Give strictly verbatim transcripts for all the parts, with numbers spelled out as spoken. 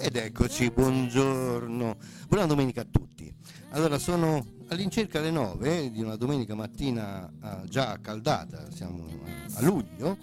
Ed eccoci, buongiorno, buona domenica a tutti. Allora, sono all'incirca le nove di una domenica mattina eh, già accaldata, siamo a luglio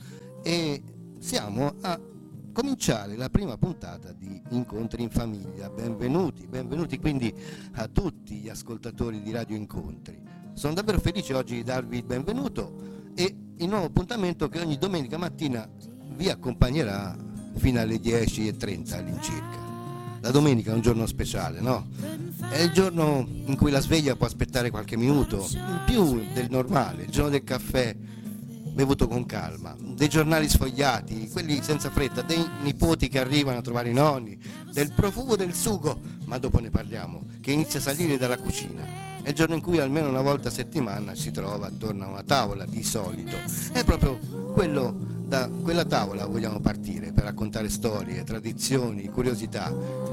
e siamo a cominciare la prima puntata di Incontri in Famiglia. Benvenuti, benvenuti quindi a tutti gli ascoltatori di Radio Incontri. Sono davvero felice oggi di darvi il benvenuto e il nuovo appuntamento che ogni domenica mattina vi accompagnerà fino alle dieci e trenta all'incirca. La domenica è un giorno speciale, no? È il giorno in cui la sveglia può aspettare qualche minuto, in più del normale, il giorno del caffè bevuto con calma, dei giornali sfogliati, quelli senza fretta, dei nipoti che arrivano a trovare i nonni, del profumo del sugo, ma dopo ne parliamo, che inizia a salire dalla cucina. È il giorno in cui almeno una volta a settimana si trova attorno a una tavola, di solito. È proprio quello, da quella tavola vogliamo partire per raccontare storie, tradizioni, curiosità,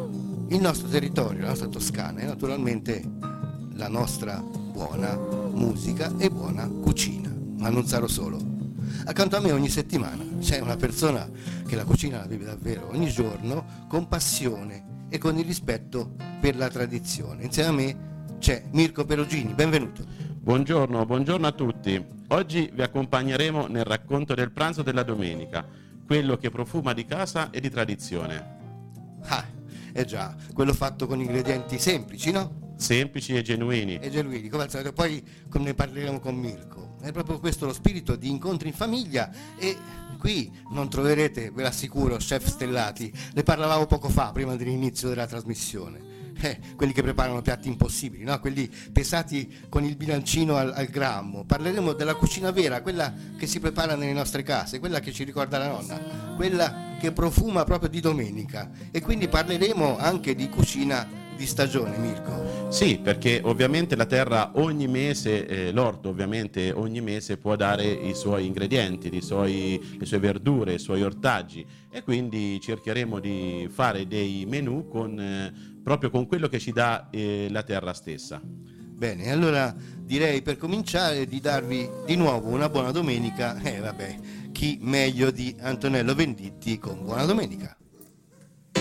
il nostro territorio, la nostra Toscana e naturalmente la nostra buona musica e buona cucina. Ma non sarò solo. Accanto a me ogni settimana c'è una persona che la cucina la vive davvero ogni giorno con passione e con il rispetto per la tradizione. Insieme a me c'è Mirko Perugini, benvenuto. Buongiorno, buongiorno a tutti. Oggi vi accompagneremo nel racconto del pranzo della domenica, quello che profuma di casa e di tradizione. Ah, è già, quello fatto con ingredienti semplici, no? Semplici e genuini. E genuini, come al solito, poi ne parleremo con Mirko. È proprio questo lo spirito di Incontri in Famiglia e qui non troverete, ve l'assicuro, chef stellati. Ne parlavamo poco fa, prima dell'inizio della trasmissione. Eh, quelli che preparano piatti impossibili, no? Quelli pesati con il bilancino al, al grammo. Parleremo della cucina vera, quella che si prepara nelle nostre case, quella che ci ricorda la nonna, quella che profuma proprio di domenica. E quindi parleremo anche di cucina di stagione, Mirko. Sì, perché ovviamente la terra ogni mese, eh, l'orto ovviamente ogni mese può dare i suoi ingredienti, i suoi, le sue verdure, i suoi ortaggi e quindi cercheremo di fare dei menù con, eh, proprio con quello che ci dà eh, la terra stessa. Bene, allora direi per cominciare di darvi di nuovo una buona domenica. Eh vabbè, chi meglio di Antonello Venditti con Buona Domenica.